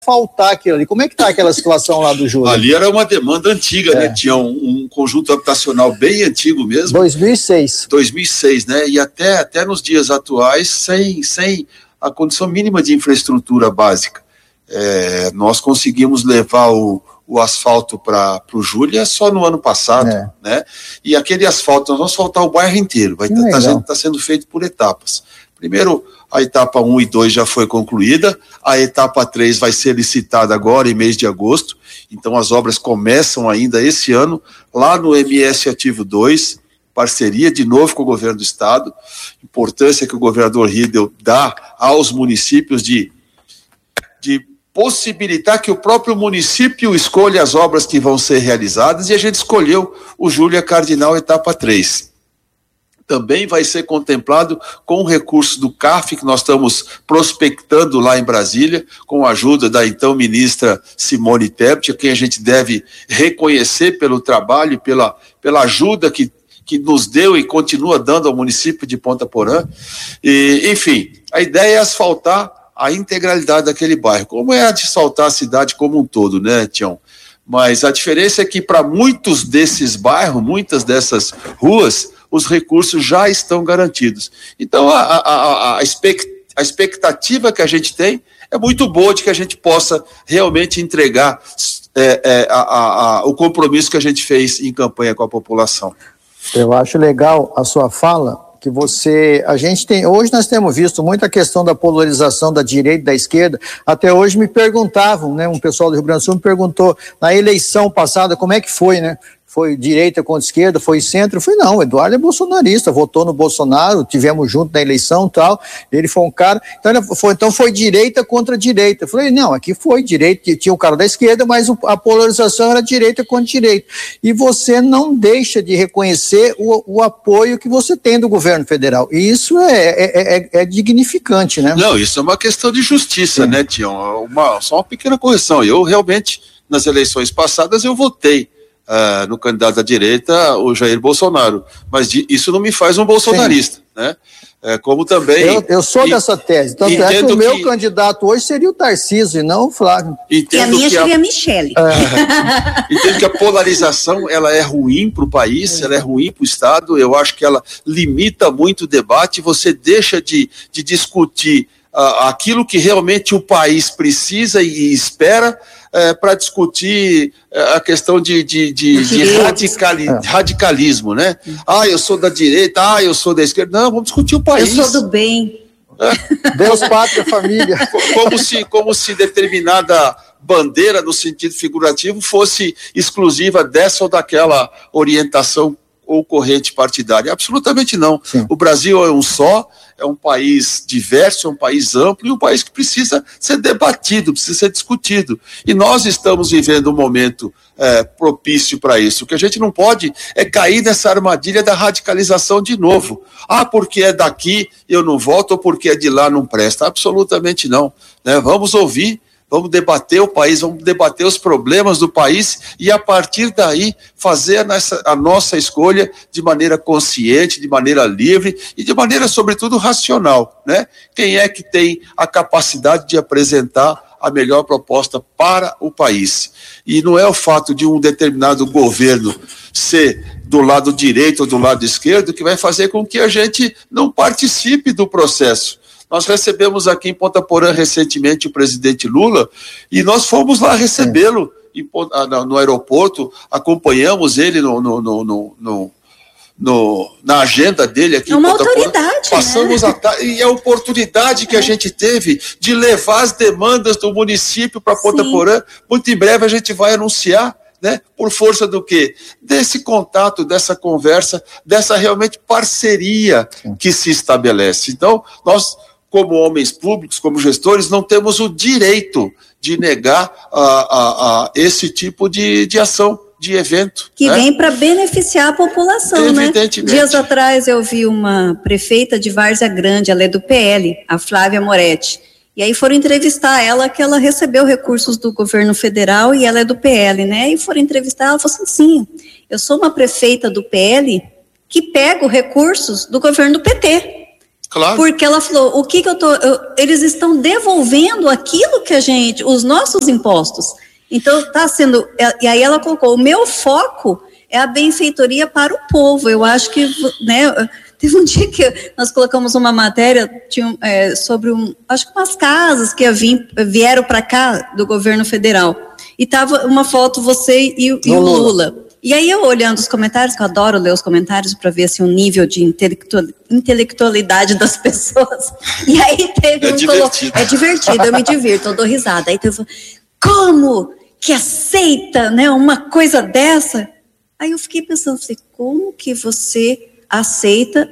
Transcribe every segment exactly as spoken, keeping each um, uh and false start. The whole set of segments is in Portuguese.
faltar aquilo ali. Como é que está aquela situação lá do Júlio? Ali era uma demanda antiga, é. né? Tinha um, um conjunto habitacional bem antigo mesmo. dois mil e seis. dois mil e seis, né? E até, até nos dias atuais, sem, sem a condição mínima de infraestrutura básica. É, nós conseguimos levar o, o asfalto para o Júlia só no ano passado, é. né? E aquele asfalto, nós vamos asfaltar o bairro inteiro, vai estar tá, tá, tá sendo feito por etapas. Primeiro, a etapa um e dois já foi concluída, a etapa três vai ser licitada agora em mês de agosto, então as obras começam ainda esse ano, lá no M S Ativo dois, parceria de novo com o governo do estado, importância que o governador Riedel dá aos municípios de, de possibilitar que o próprio município escolha as obras que vão ser realizadas, e a gente escolheu o Júlia Cardinal etapa três. Também vai ser contemplado com o recurso do C A F, que nós estamos prospectando lá em Brasília, com a ajuda da então ministra Simone Tebet, a quem a gente deve reconhecer pelo trabalho e pela, pela ajuda que, que nos deu e continua dando ao município de Ponta Porã. E, enfim, a ideia é asfaltar a integralidade daquele bairro, como é a de asfaltar a cidade como um todo, né, Tião? Mas a diferença é que para muitos desses bairros, muitas dessas ruas, os recursos já estão garantidos. Então, a, a, a, a, expect, a expectativa que a gente tem é muito boa de que a gente possa realmente entregar é, é, a, a, a, o compromisso que a gente fez em campanha com a população. Eu acho legal a sua fala, que você, a gente tem, hoje nós temos visto muita questão da polarização da direita e da esquerda. Até hoje me perguntavam, né, um pessoal do Rio Grande do Sul me perguntou, na eleição passada, como é que foi, né? Foi direita contra esquerda, foi centro? Eu falei, não, o Eduardo é bolsonarista, votou no Bolsonaro, tivemos junto na eleição e tal, ele foi um cara, então foi, então foi direita contra direita. Eu falei, não, aqui foi direita, tinha o cara da esquerda, mas o, a polarização era direita contra direita. E você não deixa de reconhecer o, o apoio que você tem do governo federal, e isso é, é, é, é dignificante, né? Não, isso é uma questão de justiça, Sim. né, Tião? Uma, só uma pequena correção, eu realmente, nas eleições passadas, eu votei Uh, no candidato da direita, o Jair Bolsonaro, mas de, isso não me faz um bolsonarista, Sim. né? É, como também... Eu, eu sou e, dessa tese, tanto é que o meu que, candidato hoje seria o Tarcísio e não o Flávio. E a minha seria a Michele. É, entendo que a polarização, ela é ruim para o país, é. ela é ruim para o Estado, eu acho que ela limita muito o debate, você deixa de, de discutir uh, aquilo que realmente o país precisa e espera, É, para discutir é, a questão de, de, de, de radicali, é. radicalismo, né? Ah, eu sou da direita, ah, eu sou da esquerda. Não, vamos discutir o país. Eu sou do bem. É. Deus, pátria, família. Como se, como se determinada bandeira, no sentido figurativo, fosse exclusiva dessa ou daquela orientação ou corrente partidária. Absolutamente não. Sim. O Brasil é um só, é um país diverso, é um país amplo e um país que precisa ser debatido, precisa ser discutido. E nós estamos vivendo um momento é, propício para isso. O que a gente não pode é cair nessa armadilha da radicalização de novo. Ah, porque é daqui eu não voto ou porque é de lá não presta. Absolutamente não. Né? Vamos ouvir. Vamos debater o país, vamos debater os problemas do país e, a partir daí, fazer a nossa, a nossa escolha de maneira consciente, de maneira livre e de maneira, sobretudo, racional, né? Quem é que tem a capacidade de apresentar a melhor proposta para o país? E não é o fato de um determinado governo ser do lado direito ou do lado esquerdo que vai fazer com que a gente não participe do processo. Nós recebemos aqui em Ponta Porã recentemente o presidente Lula e nós fomos lá recebê-lo é. no aeroporto, acompanhamos ele no, no, no, no, no, no, na agenda dele aqui é uma em Ponta autoridade, Porã. Passamos né? a, e a oportunidade que é. a gente teve de levar as demandas do município para Ponta Sim. Porã, muito em breve a gente vai anunciar. Né? Por força do quê? Desse contato, dessa conversa, dessa realmente parceria Sim. que se estabelece. Então, nós, como homens públicos, como gestores, não temos o direito de negar a, a, a esse tipo de, de ação, de evento. Que né? vem para beneficiar a população, Evidentemente. né? Dias atrás eu vi uma prefeita de Várzea Grande, ela é do P L, a Flávia Moretti, e aí foram entrevistar ela, que ela recebeu recursos do governo federal e ela é do P L, né? E foram entrevistar, ela falou assim, sim, eu sou uma prefeita do P L que pego recursos do governo do P T. Claro. Porque ela falou, o que que eu tô, eu, eles estão devolvendo aquilo que a gente, os nossos impostos. Então está sendo, e aí ela colocou, o meu foco é a benfeitoria para o povo. Eu acho que, né, teve um dia que nós colocamos uma matéria tinha, é, sobre, um, acho que umas casas que vim, vieram para cá do governo federal. E tava uma foto, você e, e o Lula. E aí eu olhando os comentários, que eu adoro ler os comentários para ver assim, o nível de intelectual, intelectualidade das pessoas. E aí teve é um... Divertido. Colo... É divertido, eu me divirto, eu dou risada. Aí teve, como que aceita, né, uma coisa dessa? Aí eu fiquei pensando, falei, como que você aceita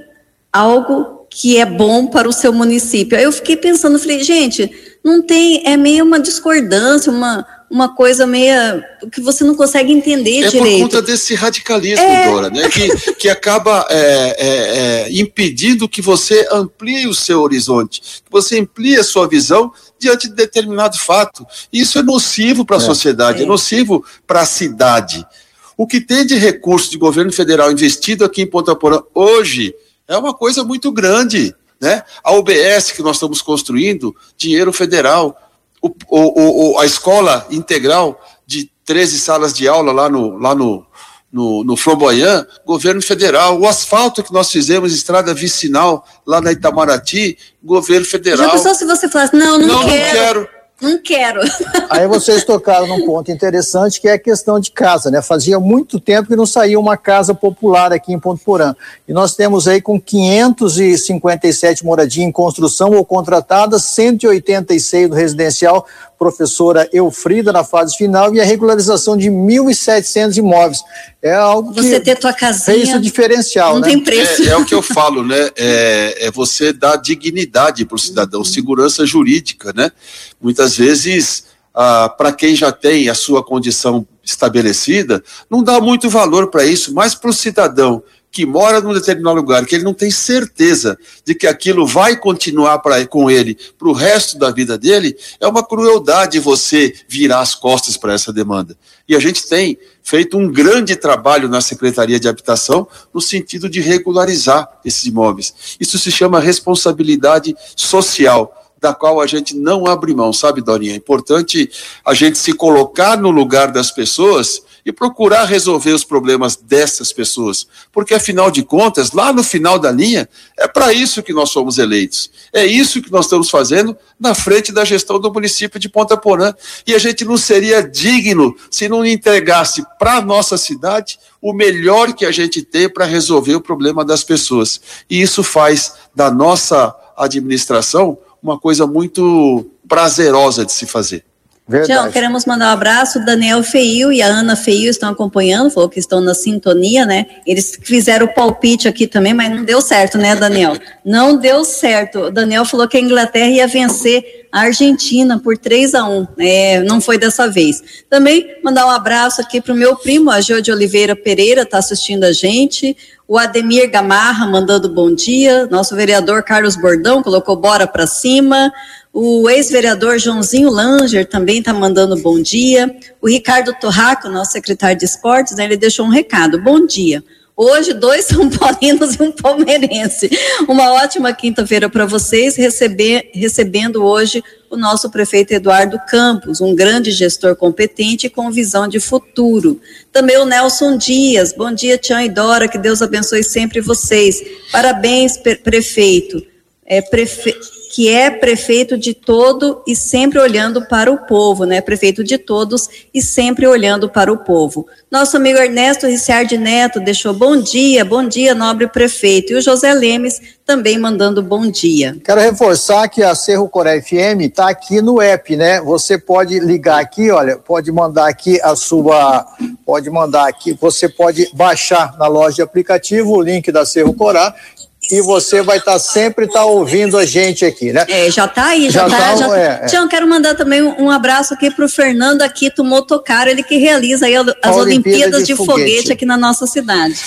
algo que é bom para o seu município? Aí eu fiquei pensando, falei, gente, não tem, é meio uma discordância, uma, uma coisa meio que você não consegue entender é direito. É por conta desse radicalismo, é... Dora, né, que, que acaba é, é, é, impedindo que você amplie o seu horizonte, que você amplie a sua visão diante de determinado fato. Isso é nocivo para a é. sociedade, é, é nocivo para a cidade. O que tem de recurso de governo federal investido aqui em Ponta Porã hoje é uma coisa muito grande, né? A U B S que nós estamos construindo, dinheiro federal, o, o, o, a escola integral de treze salas de aula lá no, lá no, no, no Flamboyant, governo federal, o asfalto que nós fizemos, estrada vicinal lá na Itamaraty, governo federal. Já pensou se você falasse, não, não, não quero. Não quero. Não quero. Aí vocês tocaram num ponto interessante, que é a questão de casa, né? Fazia muito tempo que não saía uma casa popular aqui em Ponta Porã. E nós temos aí com quinhentas e cinquenta e sete moradias em construção ou contratadas, cento e oitenta e seis do residencial, professora Eufrida na fase final, e a regularização de mil e setecentos imóveis. É algo que... Você ter tua casinha... É isso diferencial, não né? tem preço. É, é o que eu falo, né? É, é você dar dignidade para o cidadão, segurança jurídica, né? Muitas vezes, ah, para quem já tem a sua condição estabelecida, não dá muito valor para isso, mas para o cidadão que mora num determinado lugar, que ele não tem certeza de que aquilo vai continuar pra, com ele para o resto da vida dele, é uma crueldade você virar as costas para essa demanda. E a gente tem feito um grande trabalho na Secretaria de Habitação no sentido de regularizar esses imóveis. Isso se chama responsabilidade social, da qual a gente não abre mão, sabe, Dorinha? É importante a gente se colocar no lugar das pessoas e procurar resolver os problemas dessas pessoas, porque afinal de contas, lá no final da linha, é para isso que nós somos eleitos, é isso que nós estamos fazendo na frente da gestão do município de Ponta Porã, e a gente não seria digno se não entregasse para a nossa cidade o melhor que a gente tem para resolver o problema das pessoas, e isso faz da nossa administração uma coisa muito prazerosa de se fazer. Tião, queremos mandar um abraço, o Daniel Feio e a Ana Feio estão acompanhando, falou que estão na sintonia, né? Eles fizeram o palpite aqui também, mas não deu certo, né, Daniel? Não deu certo. O Daniel falou que a Inglaterra ia vencer a Argentina por três a um, é, não foi dessa vez. Também mandar um abraço aqui para o meu primo, a Jô de Oliveira Pereira, está assistindo a gente, o Ademir Gamarra mandando bom dia, nosso vereador Carlos Bordão colocou bora para cima, o ex-vereador Joãozinho Langer também está mandando bom dia, o Ricardo Torraco, nosso secretário de esportes, né, ele deixou um recado, bom dia. Hoje, dois São Paulinos e um palmeirense. Uma ótima quinta-feira para vocês, receber, recebendo hoje o nosso prefeito Eduardo Campos, um grande gestor competente e com visão de futuro. Também o Nelson Dias. Bom dia, Tião e Dora, que Deus abençoe sempre vocês. Parabéns, prefeito. É, prefe... que é prefeito de todo e sempre olhando para o povo, né? Prefeito de todos e sempre olhando para o povo. Nosso amigo Ernesto Ricciardi Neto deixou bom dia, bom dia, nobre prefeito. E o José Lemes também mandando bom dia. Quero reforçar que a Cerro Coré F M está aqui no app, né? Você pode ligar aqui, olha, pode mandar aqui a sua, pode mandar aqui, você pode baixar na loja de aplicativo o link da Cerro Corá, e você vai estar tá sempre tá ouvindo a gente aqui, né? É, já tá aí, já, já tá. tá já... É, é. Tião, quero mandar também um, um abraço aqui pro Fernando Aquito Motocara, ele que realiza aí as Olimpíadas, Olimpíadas de, de foguete. foguete aqui na nossa cidade.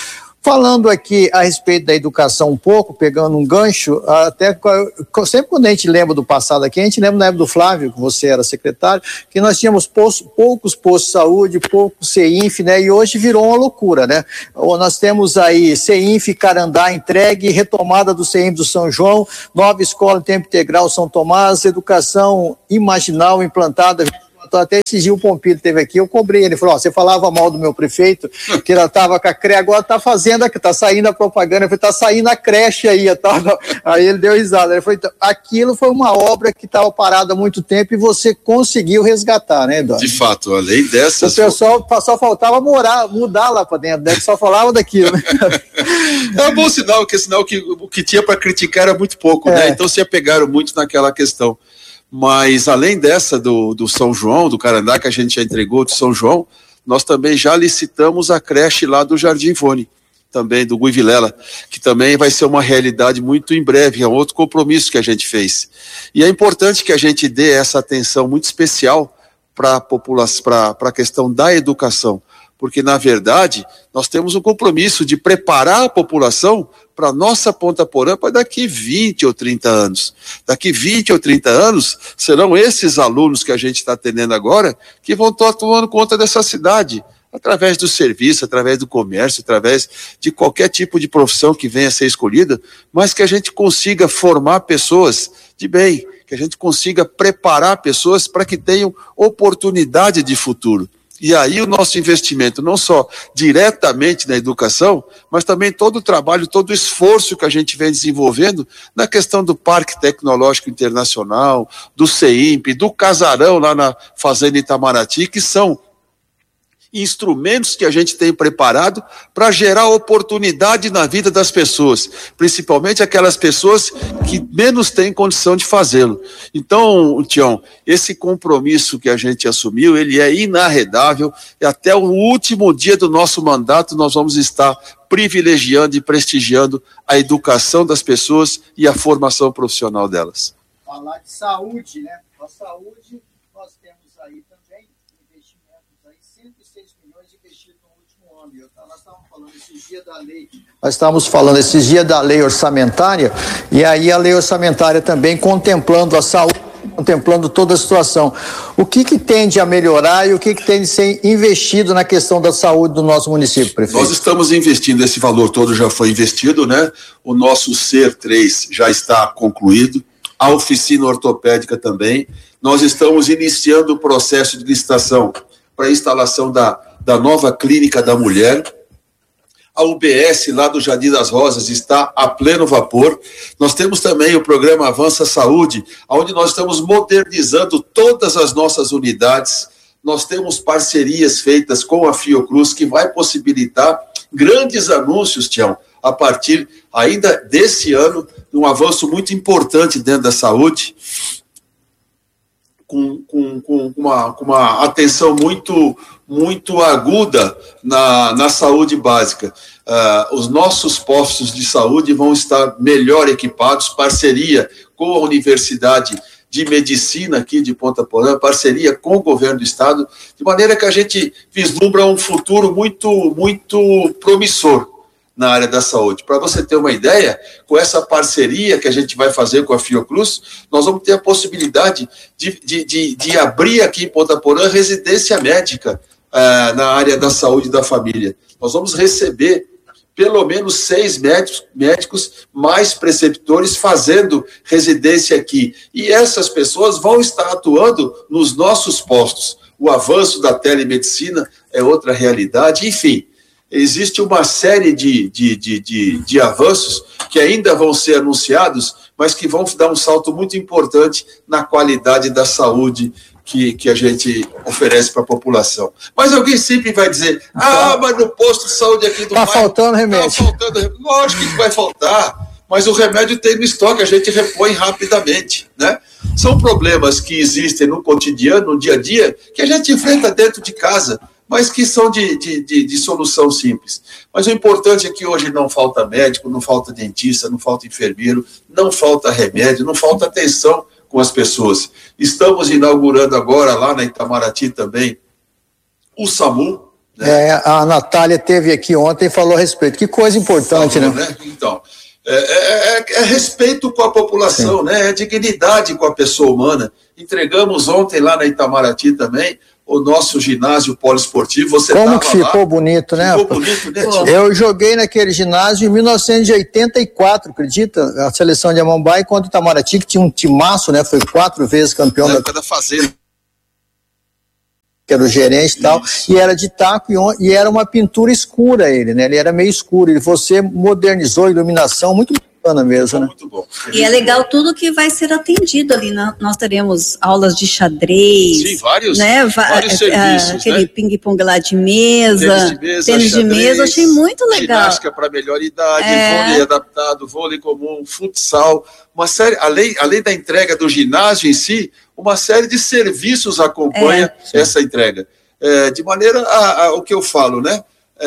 Falando aqui a respeito da educação um pouco, pegando um gancho, até sempre quando a gente lembra do passado aqui, a gente lembra na época do Flávio, que você era secretário, que nós tínhamos posto, poucos postos de saúde, poucos C I N F, né, e hoje virou uma loucura, né? Nós temos aí C I N F Carandá entregue, retomada do C I N F do São João, nova escola em tempo integral São Tomás, educação imaginal implantada. Até esse dia o Pompilho teve aqui, eu cobrei, ele falou, ó, você falava mal do meu prefeito, que ela estava com a creche, agora tá fazendo, tá saindo a propaganda, eu falei, tá saindo a creche aí, tá? Aí ele deu risada, ele falou, então, aquilo foi uma obra que estava parada há muito tempo e você conseguiu resgatar, né, Eduardo? De fato, além dessas... O pessoal só faltava morar, mudar lá para dentro, né, que só falava daquilo, né? É um bom sinal, porque sinal que o que tinha para criticar era muito pouco, é. né? Então se apegaram muito naquela questão. Mas, além dessa do, do São João, do Carandá, que a gente já entregou de São João, nós também já licitamos a creche lá do Jardim Ivone, também do Gui Vilela, que também vai ser uma realidade muito em breve, é um outro compromisso que a gente fez. E é importante que a gente dê essa atenção muito especial para a população, para a questão da educação, porque, na verdade, nós temos um compromisso de preparar a população para a nossa Ponta Porã para daqui vinte ou trinta anos. Daqui vinte ou trinta anos, serão esses alunos que a gente está atendendo agora que vão estar tomando conta dessa cidade, através do serviço, através do comércio, através de qualquer tipo de profissão que venha a ser escolhida, mas que a gente consiga formar pessoas de bem, que a gente consiga preparar pessoas para que tenham oportunidade de futuro. E aí o nosso investimento, não só diretamente na educação, mas também todo o trabalho, todo o esforço que a gente vem desenvolvendo na questão do Parque Tecnológico Internacional, do C I M P, do Casarão lá na Fazenda Itamaraty, que são instrumentos que a gente tem preparado para gerar oportunidade na vida das pessoas, principalmente aquelas pessoas que menos têm condição de fazê-lo. Então, Tião, esse compromisso que a gente assumiu, ele é inarredável, e até o último dia do nosso mandato nós vamos estar privilegiando e prestigiando a educação das pessoas e a formação profissional delas. Falar de saúde, né? A saúde, nós temos aí também investimentos aí, cento e seis milhões investidos no último ano. Eu, nós estávamos falando esses dias da lei. Nós estávamos falando esses dias da lei orçamentária, e aí a lei orçamentária também contemplando a saúde, contemplando toda a situação. O que que tende a melhorar e o que que tem de ser investido na questão da saúde do nosso município, prefeito? Nós estamos investindo, esse valor todo já foi investido, né? O nosso C E R três já está concluído, a oficina ortopédica também. Nós estamos iniciando o processo de licitação para a instalação da, da nova clínica da mulher. A U B S lá do Jardim das Rosas está a pleno vapor. Nós temos também o programa Avança Saúde, onde nós estamos modernizando todas as nossas unidades. Nós temos parcerias feitas com a Fiocruz, que vai possibilitar grandes anúncios, Tião, a partir ainda desse ano, um avanço muito importante dentro da saúde, com, com, com, uma, com uma atenção muito, muito aguda na, na saúde básica. Uh, os nossos postos de saúde vão estar melhor equipados, parceria com a Universidade de Medicina aqui de Ponta Porã, parceria com o governo do estado, de maneira que a gente vislumbra um futuro muito, muito promissor na área da saúde. Para você ter uma ideia, com essa parceria que a gente vai fazer com a Fiocruz, nós vamos ter a possibilidade de, de, de, de abrir aqui em Ponta Porã residência médica uh, na área da saúde da família. Nós vamos receber pelo menos seis médicos, médicos mais preceptores fazendo residência aqui. E essas pessoas vão estar atuando nos nossos postos. O avanço da telemedicina é outra realidade. Enfim, existe uma série de, de, de, de, de avanços que ainda vão ser anunciados, mas que vão dar um salto muito importante na qualidade da saúde que, que a gente oferece para a população. Mas alguém sempre vai dizer, ah, mas no posto de saúde aqui do Está faltando remédio. Está faltando remédio. Lógico que vai faltar, mas o remédio tem no estoque, a gente repõe rapidamente, né? São problemas que existem no cotidiano, no dia a dia, que a gente enfrenta dentro de casa, mas que são de, de, de, de solução simples. Mas o importante é que hoje não falta médico, não falta dentista, não falta enfermeiro, não falta remédio, não falta atenção com as pessoas. Estamos inaugurando agora, lá na Itamaraty também, o SAMU, Né? É, a Natália teve aqui ontem e falou a respeito. Que coisa importante, falou, né? né? Então, é, é, é respeito com a população, Sim. né? É dignidade com a pessoa humana. Entregamos ontem lá na Itamaraty também o nosso ginásio poliesportivo. Você Como que ficou lá? bonito, né? Ficou bonito, né? Eu joguei naquele ginásio em mil novecentos e oitenta e quatro, acredita? A seleção de Amambai contra o Itamaraty, que tinha um timaço, né? Foi quatro vezes campeão na da... época da Fazenda. Que era o gerente e tal, Isso. e era de taco e, e era uma pintura escura ele, né? Ele era meio escuro, e você modernizou a iluminação, muito bacana mesmo, né? Muito bom. E é legal tudo que vai ser atendido ali, né? Nós teremos aulas de xadrez. Sim, vários, né? vários serviços, aquele né? ping-pong lá de mesa, tênis de mesa, tênis xadrez, de mesa, achei muito legal. Ginástica para melhor idade, é... vôlei adaptado, vôlei comum, futsal, uma série, além, além da entrega do ginásio em si, uma série de serviços acompanha é, essa entrega. É, de maneira a, a, o que eu falo, né?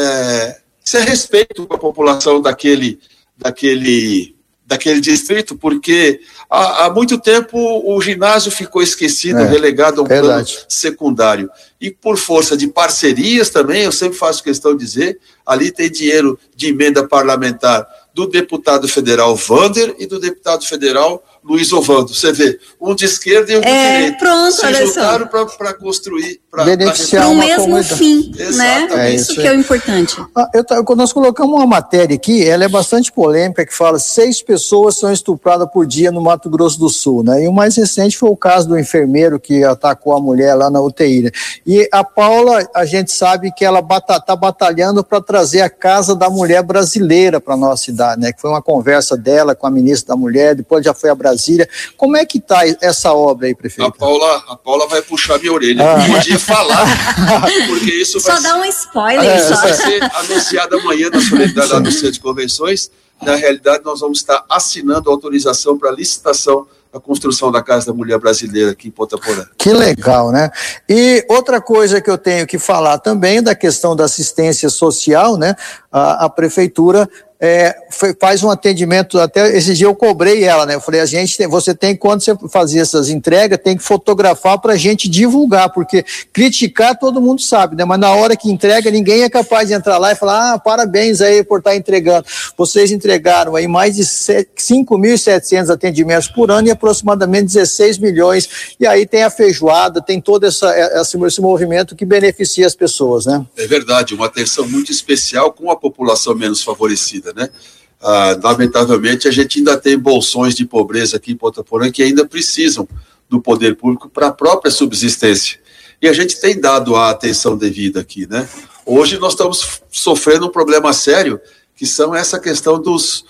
É, isso é respeito com a população daquele, daquele, daquele distrito, porque há, há muito tempo o ginásio ficou esquecido, é, relegado a um verdade. plano secundário. E por força de parcerias também, eu sempre faço questão de dizer, ali tem dinheiro de emenda parlamentar do deputado federal Vander e do deputado federal Luiz Ovando. Você vê, um de esquerda e um de é, direita. Pronto, se juntaram para construir, para beneficiar o mesmo comunidade. Fim, né? É isso, isso que é o importante. Ah, eu, nós colocamos uma matéria aqui, ela é bastante polêmica, que fala seis pessoas são estupradas por dia no Mato Grosso do Sul, né? E o mais recente foi o caso do enfermeiro que atacou a mulher lá na U T I, né? E a Paula, a gente sabe que ela está batalhando para trazer a Casa da Mulher Brasileira para a nossa cidade, né? Que foi uma conversa dela com a ministra da Mulher, depois já foi a Brasília. Como é que está essa obra aí, prefeito? A Paula, a Paula vai puxar minha orelha. Ah. Não podia falar, porque isso só vai dá um spoiler. É, só. vai ser anunciado amanhã na solenidade lá no Centro de Convenções. Na realidade, nós vamos estar assinando a autorização para licitação a construção da Casa da Mulher Brasileira aqui em Ponta Porã. Que legal, né? E outra coisa que eu tenho que falar também da questão da assistência social, né? A, a prefeitura é, foi, faz um atendimento, até esse dia eu cobrei ela, né? Eu falei, a gente tem, você tem, quando você fazer essas entregas, tem que fotografar para a gente divulgar, porque criticar todo mundo sabe, né? Mas na hora que entrega, ninguém é capaz de entrar lá e falar, ah, parabéns aí por estar entregando. Vocês entregaram aí mais de cinco mil e setecentos atendimentos por ano e aproximadamente dezesseis milhões, e aí tem a feijoada, tem todo essa, esse, esse movimento que beneficia as pessoas, né? É verdade, uma atenção muito especial com a população menos favorecida, né? Ah, lamentavelmente, a gente ainda tem bolsões de pobreza aqui em Ponta Porã que ainda precisam do poder público para a própria subsistência. E a gente tem dado a atenção devida aqui, né? Hoje nós estamos sofrendo um problema sério, que são essa questão dos,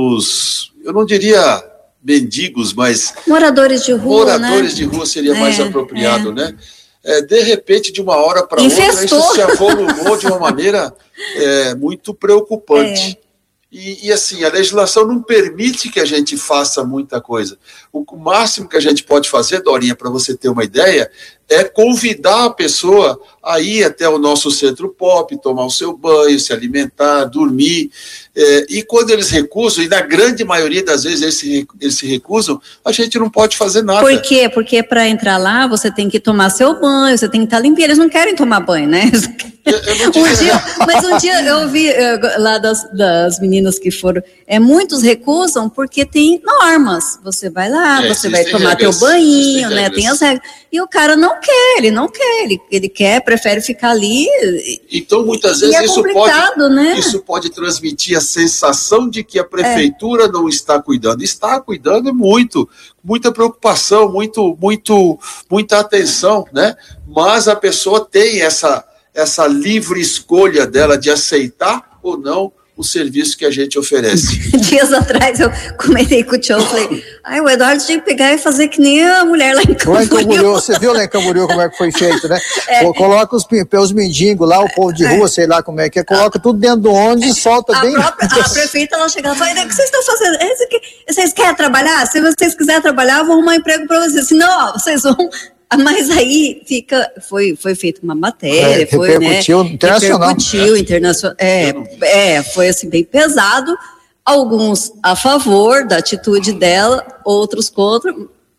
dos eu não diria mendigos, mas... Moradores de rua, Moradores né? de rua seria é, mais apropriado, é. né? É, de repente, de uma hora para outra, isso se avolumou de uma maneira é, muito preocupante. É. E, e, assim, a legislação não permite que a gente faça muita coisa. O, o máximo que a gente pode fazer, Dorinha, para você ter uma ideia, é convidar a pessoa a ir até o nosso centro pop, tomar o seu banho, se alimentar, dormir. É, e quando eles recusam, e na grande maioria das vezes eles se, eles se recusam, a gente não pode fazer nada. Por quê? Porque para entrar lá você tem que tomar seu banho, você tem que estar limpinho. Eles não querem tomar banho, né? Eu, eu não um dia, mas um dia eu vi uh, lá das, das meninas que foram, é, muitos recusam porque tem normas. Você vai lá, é, você vai tomar regras, teu banho, né? Tem as regras. E o cara não quer, ele não quer, ele, ele quer, prefere ficar ali. Então, muitas vezes, é isso, pode, né? isso pode transmitir a sensação de que a prefeitura é. não está cuidando. Está cuidando muito, muita preocupação, muito, muito, muita atenção, né? Mas a pessoa tem essa, essa livre escolha dela de aceitar ou não o serviço que a gente oferece. Dias atrás eu comentei com o Tião, falei, ai, o Eduardo tinha que pegar e fazer que nem a mulher lá em Camboriú. Lá em Camboriú, você viu lá em Camboriú como é que foi feito, né? É. Coloca os, os mendigos lá, o povo de rua, é. sei lá como é que é, coloca tudo dentro do ônibus e solta a bem... Própria, a prefeita, ela chegava e falava, o que vocês estão fazendo? Vocês querem trabalhar? Se vocês quiserem trabalhar, eu vou arrumar emprego para vocês. Senão, ó, vocês vão... Mas aí fica, foi, foi feita uma matéria, é, foi, repercutiu, né? Internacional. Repercutiu internacional. É, é, foi assim bem pesado. Alguns a favor da atitude dela, outros contra.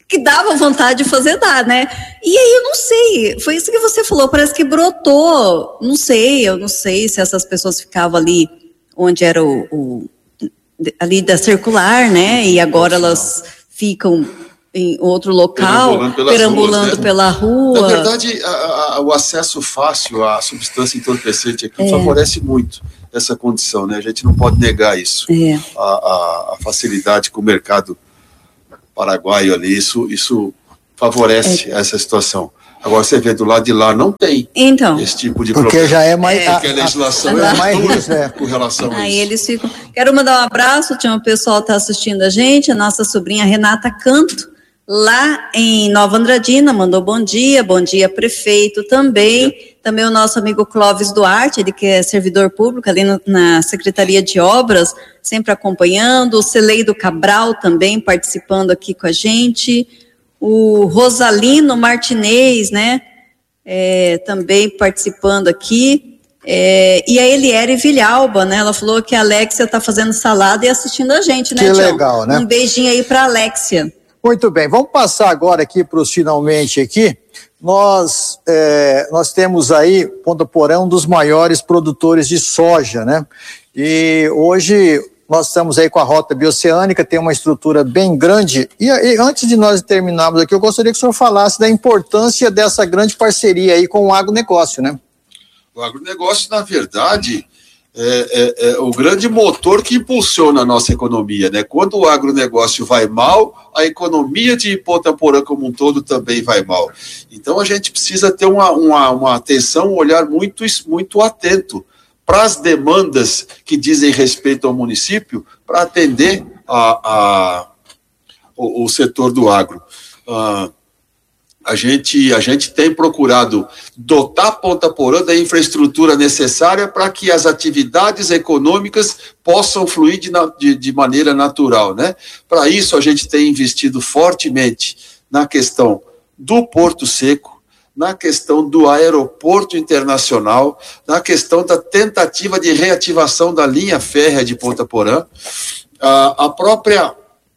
que dava vontade de fazer, dá, né? E aí eu não sei, foi isso que você falou, parece que brotou, não sei, eu não sei se essas pessoas ficavam ali onde era o, o ali da circular, né? E agora elas ficam em outro local, perambulando, perambulando ruas, né? Pela rua. Na verdade, a, a, o acesso fácil à substância entorpecente aqui é. favorece muito essa condição, né? A gente não pode negar isso. É. A, a, a facilidade com o mercado paraguaio ali, isso, isso favorece é. essa situação. Agora você vê do lado de lá, não tem então, esse tipo de porque problema. já é mais... Porque a, a legislação a, a, é mais dura, né, com relação a aí isso. Eles ficam... Quero mandar um abraço, tinha um pessoal que está assistindo a gente, a nossa sobrinha Renata Canto, lá em Nova Andradina, mandou bom dia, bom dia prefeito também, também o nosso amigo Clóvis Duarte, ele que é servidor público ali no, na Secretaria de Obras, sempre acompanhando, o Celeido Cabral também participando aqui com a gente, o Rosalino Martinez, né, é, também participando aqui, é, e a Eliere Vilhalba, né, ela falou que a Alexia está fazendo salada e assistindo a gente, né, que Tião? Legal, né? Um beijinho aí para a Alexia. Muito bem, vamos passar agora aqui para os finalmente aqui. Nós, é, nós temos aí, Ponta Porã, um dos maiores produtores de soja, né? E hoje nós estamos aí com a Rota Bioceânica, tem uma estrutura bem grande. E, e antes de nós terminarmos aqui, eu gostaria que o senhor falasse da importância dessa grande parceria aí com o agronegócio, né? O agronegócio, na verdade... É, é, é o grande motor que impulsiona a nossa economia, né? Quando o agronegócio vai mal, a economia de Ponta Porã como um todo também vai mal. Então a gente precisa ter uma, uma, uma atenção, um olhar muito, muito atento para as demandas que dizem respeito ao município, para atender a, a, o, o setor do agro. Ah, A gente, a gente tem procurado dotar Ponta Porã da infraestrutura necessária para que as atividades econômicas possam fluir de, de, de maneira natural, né? Para isso, a gente tem investido fortemente na questão do Porto Seco, na questão do aeroporto internacional, na questão da tentativa de reativação da linha férrea de Ponta Porã, a, a própria...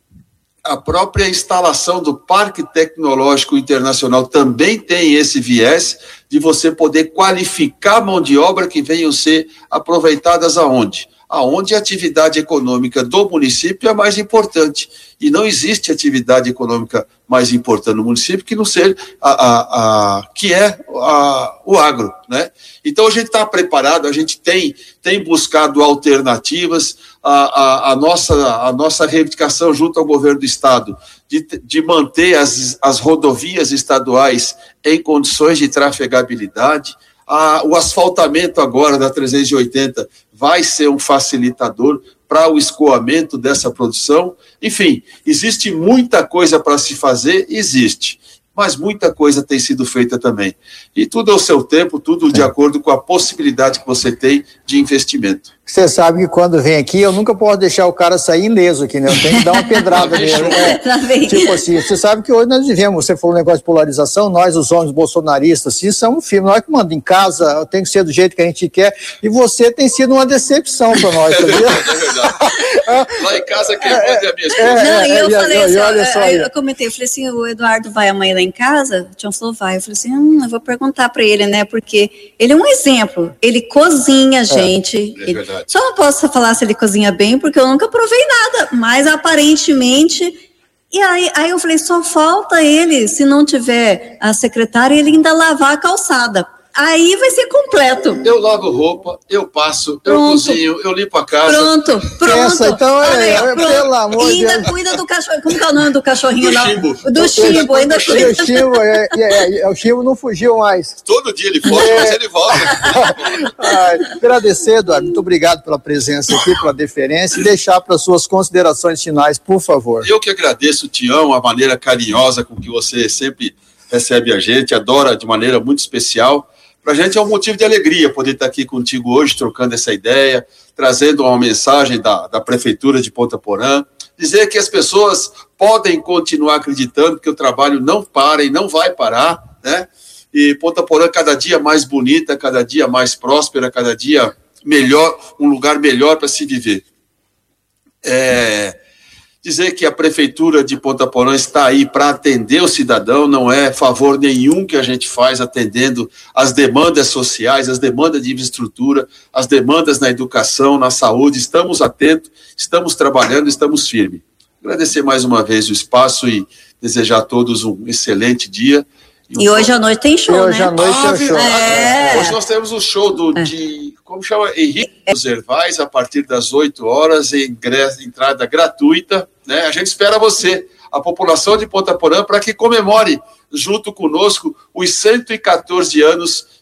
A própria instalação do Parque Tecnológico Internacional também tem esse viés de você poder qualificar a mão de obra que venham ser aproveitadas aonde? Aonde a atividade econômica do município é mais importante. E não existe atividade econômica mais importante no município que não ser a, a, a, que é a, o agro, né? Então a gente está preparado, a gente tem, tem buscado alternativas, a, a, a, nossa, a nossa reivindicação junto ao governo do estado de, de manter as, as rodovias estaduais em condições de trafegabilidade. A, o asfaltamento agora da trezentos e oitenta vai ser um facilitador para o escoamento dessa produção. Enfim, existe muita coisa para se fazer, existe, mas muita coisa tem sido feita também. E tudo ao seu tempo, tudo de acordo com a possibilidade que você tem de investimento. Você sabe que quando vem aqui, eu nunca posso deixar o cara sair ileso aqui, né? Eu tenho que dar uma pedrada nele. É, tipo assim, você sabe que hoje nós vivemos, você falou um negócio de polarização, nós, os homens bolsonaristas, assim, somos firmes. Nós que mandamos em casa, tem que ser do jeito que a gente quer, e você tem sido uma decepção para nós, sabia? É verdade. Lá em casa, quem manda é a minha esposa. Não, e eu é, falei é, assim, olha só aí. Eu comentei, eu falei assim, o Eduardo vai amanhã lá em casa? O Tião falou, vai. Eu falei assim, hum, eu vou perguntar para ele, né? Porque ele é um exemplo, ele cozinha, gente. É, é verdade. Ele, só não posso falar se ele cozinha bem, porque eu nunca provei nada, mas aparentemente... E aí, aí eu falei, só falta ele, se não tiver a secretária, ele ainda lavar a calçada. Aí vai ser completo. Eu lavo roupa, eu passo, pronto. eu cozinho, eu limpo a casa. Pronto, pronto. Essa, então, é, aí, é, pelo amor de Deus. Ainda cuida do cachorro. Como que é o nome do cachorrinho do lá? Chimbo. Do Chimbo, ainda cuida. O Chimbo, é, é, é, o Chimbo não fugiu mais. Todo dia ele foge, é. mas ele volta. Ai, agradecer, Eduardo, muito obrigado pela presença aqui, pela deferência, e deixar para suas considerações finais, por favor. Eu que agradeço, Tião, a maneira carinhosa com que você sempre recebe a gente, adora de maneira muito especial. Para a gente é um motivo de alegria poder estar aqui contigo hoje, trocando essa ideia, trazendo uma mensagem da, da Prefeitura de Ponta Porã, dizer que as pessoas podem continuar acreditando que o trabalho não para e não vai parar, né? E Ponta Porã cada dia mais bonita, cada dia mais próspera, cada dia melhor, um lugar melhor para se viver. É, Dizer que a Prefeitura de Ponta Porã está aí para atender o cidadão, não é favor nenhum que a gente faz atendendo as demandas sociais, as demandas de infraestrutura, as demandas na educação, na saúde. Estamos atentos, estamos trabalhando, estamos firmes. Agradecer mais uma vez o espaço e desejar a todos um excelente dia. E, um e hoje à noite tem show, e hoje né? à noite ah, tem show. É. Hoje nós temos o show do, é. de, como chama? Henrique dos Hervais, a partir das oito horas, ingresso, entrada gratuita, né? A gente espera você, a população de Ponta Porã, para que comemore junto conosco os cento e quatorze anos